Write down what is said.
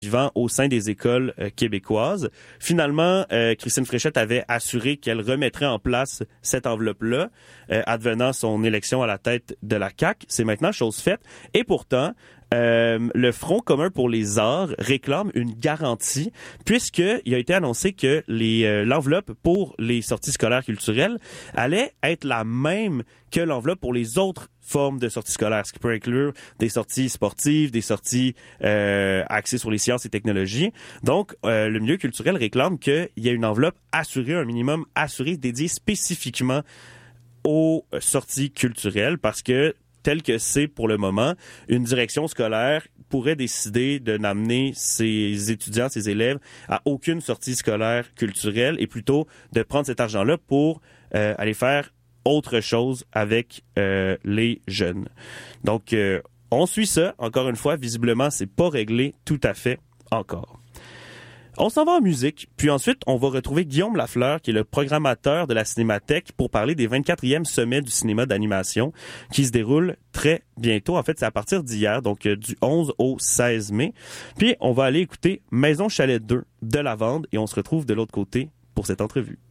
vivant au sein des écoles québécoises. Finalement, Christine Fréchette avait assuré qu'elle remettrait en place cette enveloppe-là, advenant son élection à la tête de la CAQ. C'est maintenant chose faite. Et pourtant, le Front commun pour les arts réclame une garantie, puisqu'il a été annoncé que l'enveloppe pour les sorties scolaires culturelles allait être la même que l'enveloppe pour les autres formes de sorties scolaires, ce qui peut inclure des sorties sportives, des sorties axées sur les sciences et technologies. Donc, le milieu culturel réclame qu'il y ait une enveloppe assurée, un minimum assuré, dédié spécifiquement aux sorties culturelles, parce que tel que c'est pour le moment, une direction scolaire pourrait décider de n'amener ses étudiants, ses élèves à aucune sortie scolaire culturelle et plutôt de prendre cet argent-là pour aller faire autre chose avec les jeunes. Donc, on suit ça. Encore une fois, visiblement, c'est pas réglé tout à fait encore. On s'en va en musique, puis ensuite, on va retrouver Guillaume Lafleur, qui est le programmateur de la Cinémathèque, pour parler des 24e sommets du cinéma d'animation, qui se déroulent très bientôt. En fait, c'est à partir d'hier, donc du 11 au 16 mai. Puis, on va aller écouter Maison Chalet 2 de Lavande, et on se retrouve de l'autre côté pour cette entrevue.